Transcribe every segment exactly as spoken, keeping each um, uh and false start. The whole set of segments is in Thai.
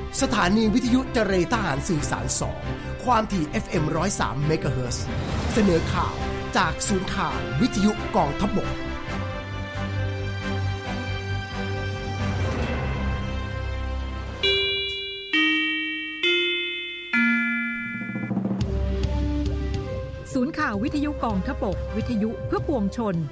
สถานีวิทยุเจรทหารสื่อสารสองความถี่ เอฟ เอ็ม หนึ่งศูนย์สาม เมกะเฮิรตซ์เสนอข่าวจากศูนย์ข่าววิทยุกองทัพบกศูนย์ข่าววิทยุกองทัพบกวิทยุเพื่อปวงชน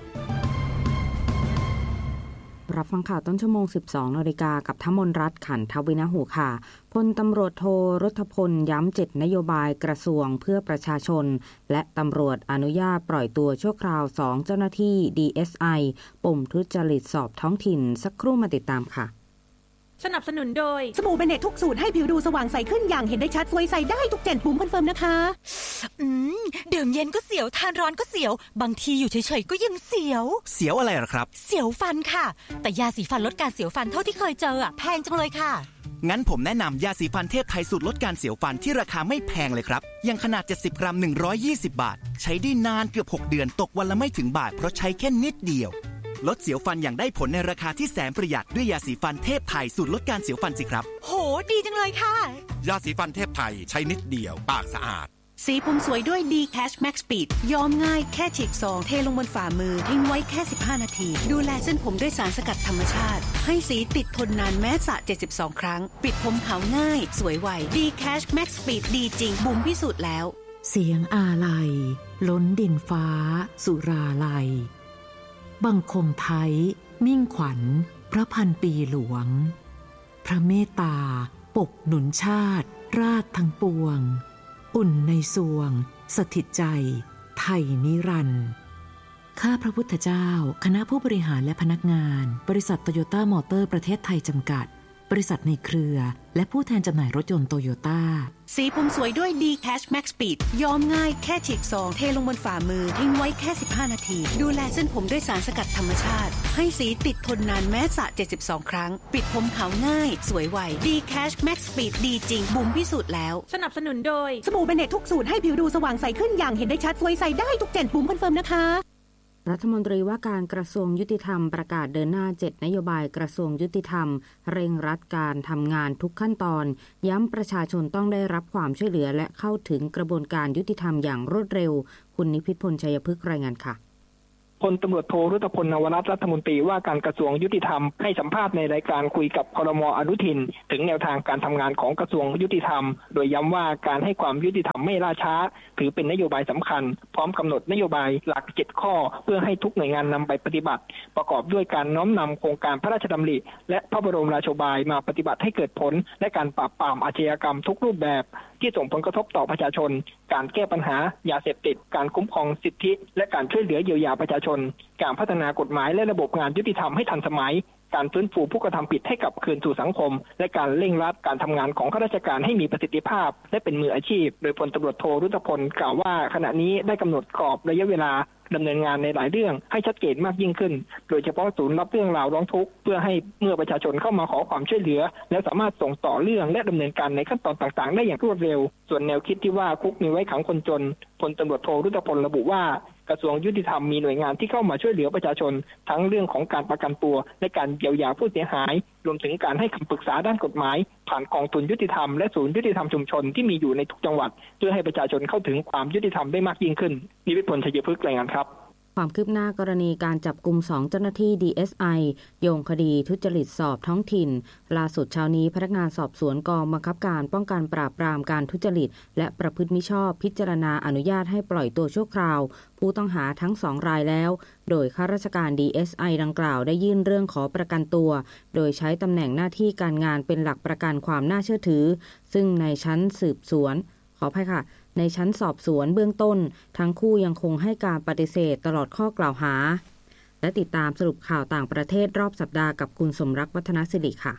รับฟังข่าวต้นชั่วโมง สิบสองนาฬิกากับทมนรัตน์ขันทวินหูค่ะพลตำรวจโทรัฐพลย้ำเจ็ดนโยบายกระทรวงเพื่อประชาชนและตำรวจอนุญาตปล่อยตัวชั่วคราวสองเจ้าหน้าที่ ดี เอส ไอ ปมทุจริตสอบท้องถิ่นสักครู่มาติดตามค่ะสนับสนุนโดยสบู่เบเนตทุกสูตรให้ผิวดูสว่างใสขึ้นอย่างเห็นได้ชัดสวยใสได้ทุกเจ็ดปุ่มคอนเฟิร์มนะคะอืมดื่มเย็นก็เสียวทานร้อนก็เสียวบางทีอยู่เฉยๆก็ยังเสียวเสียวอะไรหรอครับเสียวฟันค่ะแต่ยาสีฟันลดการเสียวฟันเท่าที่เคยเจออ่ะแพงจังเลยค่ะงั้นผมแนะนำยาสีฟันเทพไทยสูตรลดการเสียวฟันที่ราคาไม่แพงเลยครับยังขนาดเจ็ดสิบกรัมหนึ่งร้อยยี่สิบบาทใช้ได้นานเกือบหกเดือนตกวันละไม่ถึงบาทเพราะใช้แค่นิดเดียวลดเสียวฟันอย่างได้ผลในราคาที่แสนประหยัดด้วยยาสีฟันเทพไทยสูตรลดการเสียวฟันสิครับโหดีจังเลยค่ะยาสีฟันเทพไทยใช้นิดเดียวปากสะอาดสีผมสวยด้วย D Cash Max Speed ย้อมง่ายแค่ฉีกซองเทลงบนฝ่ามือทิ้งไว้แค่สิบห้านาทีดูแลเส้นผมด้วยสารสกัดธรรมชาติให้สีติดทนนานแม้สระเจ็ดสิบสองครั้งปิดผมขาวง่ายสวยไว D Cash Max Speed ดีจริงบุ๋มพิสูจน์แล้วเสียงอาลัยล้นดินฟ้าสุราลัยบังคมไทยมิ่งขวัญพระพันปีหลวงพระเมตตาปกหนุนชาติราชทั้งปวงอุ่นในสวงสถิตใจไทยนิรันดร์ข้าพระพุทธเจ้าคณะผู้บริหารและพนักงานบริษัทโตโยต้ามอเตอร์ประเทศไทยจำกัดบริษัทในเครือและผู้แทนจำหน่ายรถยนต์โตโยต้าสีผมสวยด้วย D Cash Max Speed ย้อมง่ายแค่ฉีกซองเทลงบนฝ่ามือทิ้งไว้แค่สิบห้านาทีดูแลเส้นผมด้วยสารสกัดธรรมชาติให้สีติดทนนานแม้สระเจ็ดสิบสองครั้งปิดผมขาวง่ายสวยไว D Cash Max Speed ดีจริงบุ๋มพิสูจน์แล้วสนับสนุนโดยสบู่เบเนตทุกสูตรให้ผิวดูสว่างใสขึ้นอย่างเห็นได้ชัดสวยใสได้ทุกเจ็ดปุ่มคอนเฟิร์มนะคะรัฐมนตรีว่าการกระทรวงยุติธรรมประกาศเดินหน้าเจ็ดนโยบายกระทรวงยุติธรรมเร่งรัดการทำงานทุกขั้นตอนย้ำประชาชนต้องได้รับความช่วยเหลือและเข้าถึงกระบวนการยุติธรรมอย่างรวดเร็วคุณนิพิษพลชัยพฤกษ์รายงานค่ะพลตำรวจโทรัฐพลนวรัตน์รัฐมนตรีว่าการกระทรวงยุติธรรมให้สัมภาษณ์ในรายการคุยกับครม.อนุทินถึงแนวทางการทำงานของกระทรวงยุติธรรมโดยย้ำว่าการให้ความยุติธรรมไม่ล่าช้าถือเป็นนโยบายสำคัญพร้อมกำหนดนโยบายหลักเจ็ดข้อเพื่อให้ทุกหน่วยงานนำไปปฏิบัติประกอบด้วยการน้อมนำโครงการพระราชดำริและพระบรมราโชบายมาปฏิบัติให้เกิดผลและการปราบปรามอาชญากรรมทุกรูปแบบที่ส่งผลกระทบต่อประชาชนการแก้ปัญหายาเสพติดการคุ้มครองสิทธิและการช่วยเหลือเยียวยาประชาชนการพัฒนากฎหมายและระบบงานยุติธรรมให้ทันสมัยการฟื้นฟูผู้กระทำผิดให้กลับคืนสู่สังคมและการเร่งรัดการทำงานของข้าราชการให้มีประสิทธิภาพและเป็นมืออาชีพโดยพลตำรวจโทรัฐพลกล่าวว่าขณะนี้ได้กำหนดกรอบระยะเวลาดำเนินงานในหลายเรื่องให้ชัดเจนมากยิ่งขึ้นโดยเฉพาะศูนย์รับเรื่องราวร้องทุกข์เพื่อให้เมื่อประชาชนเข้ามาขอความช่วยเหลือแล้วสามารถส่งต่อเรื่องและดำเนินการในขั้นตอนต่างๆได้อย่างรวดเร็วส่วนแนวคิดที่ว่าคุกมีไว้ขังคนจนพลตำรวจโทรัฐพลระบุว่ากระทรวงยุติธรรมมีหน่วยงานที่เข้ามาช่วยเหลือประชาชนทั้งเรื่องของการประกันตัวและการเยียวยาผู้เสียหายรวมถึงการให้คำปรึกษาด้านกฎหมายผ่านกองทุนยุติธรรมและศูนย์ยุติธรรมชุมชนที่มีอยู่ในทุกจังหวัดเพื่อให้ประชาชนเข้าถึงความยุติธรรมได้มากยิ่งขึ้นนิพิษพลชัยพฤกษ์รายงานครับความคืบหน้ากรณีการจับกุมสองเจ้าหน้าที่ ดี เอส ไอ โยงคดีทุจริตสอบท้องถิ่นล่าสุดเช้านี้พนักงานสอบสวนกองบังคับการป้องกันปราบปรามการทุจริตและประพฤติมิชอบพิจารณาอนุญาตให้ปล่อยตัวชั่วคราวผู้ต้องหาทั้งสองรายแล้วโดยข้าราชการ ดี เอส ไอ ดังกล่าวได้ยื่นเรื่องขอประกันตัวโดยใช้ตำแหน่งหน้าที่การงานเป็นหลักประกันความน่าเชื่อถือซึ่งในชั้นสืบสวนขออภัยค่ะในชั้นสอบสวนเบื้องต้นทั้งคู่ยังคงให้การปฏิเสธตลอดข้อกล่าวหาและติดตามสรุปข่าวต่างประเทศรอบสัปดาห์กับคุณสมรักวัฒนศิริค่ะ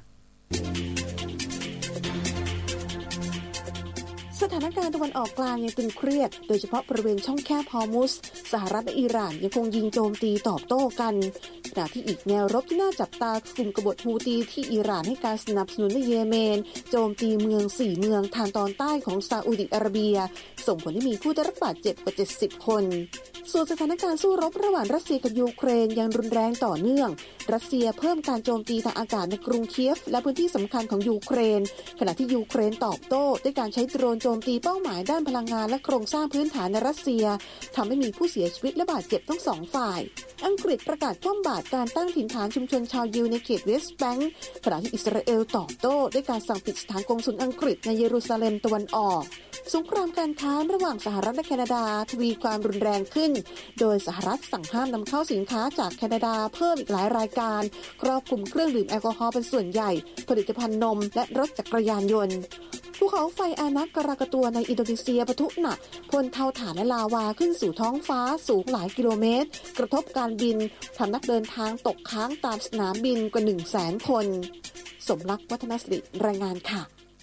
สถานการณ์ตะวันออกกลางยังตึงเครียดโดยเฉพาะบริเวณช่องแคบฮอร์มุซสหรัฐและอิหร่านยังคงยิงโจมตีตอบโต้กันขณะที่อีกแนวรบที่น่าจับตากลุ่มกบฏฮูตีที่อิหร่านให้การสนับสนุนในเยเมนโจมตีเมืองสี่เมืองทางตอนใต้ของซาอุดิอาระเบียส่งผลให้มีผู้ได้รับบาดเจ็บกว่าเจ็ดสิบคนส่วนสถานการณ์สู้รบระหว่างรัสเซียกับยูเครนยังรุนแรงต่อเนื่องรัสเซียเพิ่มการโจมตีทางอากาศในกรุงเคียฟและพื้นที่สำคัญของยูเครนขณะที่ยูเครนตอบโต้ด้วยการใช้โดรนโจมตีเป้าหมายด้านพลังงานและโครงสร้างพื้นฐานในรัสเซียทำให้มีผู้เสียชีวิตและบาดเจ็บทั้งสองฝ่ายอังกฤษประกาศคว่ำบาตรการตั้งถิ่นฐานชุมชนชาวยิวในเขตเวสต์แบงก์ขณะที่อิสราเอลตอบโต้ด้วยการสั่งปิดสถานกงสุลอังกฤษในเยรูซาเล็มตะวันออกสงครามการค้าระหว่างสหรัฐและแคนาดาทวีความรุนแรงขึ้นโดยสหรัฐสั่งห้ามนำเข้าสินค้าจากแคนาดาเพิ่มอีกหลายรายการครอบคลุมเครื่องดื่มแอลกอฮอล์เป็นส่วนใหญ่ผลิตภัณฑ์นมและรถจักรยานยนต์ภูเขาไฟอานักกรากตัวในอินโดนีเซียปะทุหนักพ่นเตาถ่านและลาวาขึ้นสู่ท้องฟ้าสูงหลายกิโลเมตรกระทบการบินทำนักเดินทางตกค้างตามสนามบินกว่า หนึ่งแสน คนสมรักวัฒนสิริรายงานค่ะ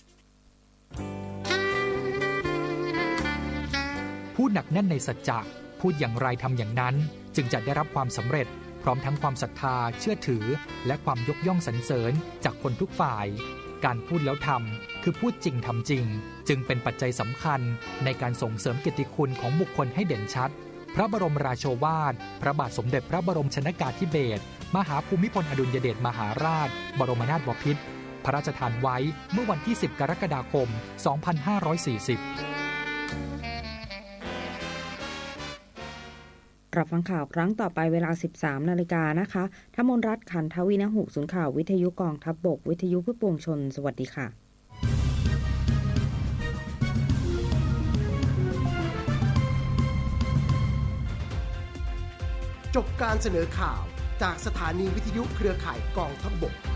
พูดหนักแน่นในสัจจะพูดอย่างไรทำอย่างนั้นจึงจะได้รับความสำเร็จพร้อมทั้งความศรัทธาเชื่อถือและความยกย่องสรรเสริญจากคนทุกฝ่ายการพูดแล้วทำคือพูดจริงทำจริงจึงเป็นปัจจัยสำคัญในการส่งเสริมเกียรติคุณของบุคคลให้เด่นชัดพระบรมราโชวาทพระบาทสมเด็จพระบรมชนกาธิเบศรมหาภูมิพลอดุลยเดชมหาราชบรมนาถบพิตรพระราชทานไว้เมื่อวันที่สิบกรกฎาคมสองพันห้าร้อยสี่สิบรับฟังข่าวครั้งต่อไปเวลา สิบสามนาฬิกานะคะธมนรัตน์ขันทวีนหุศูนย์ข่าววิทยุกองทัพบกวิทยุเพื่อปวงชนสวัสดีค่ะจบการเสนอข่าวจากสถานีวิทยุเครือข่ายกองทัพบก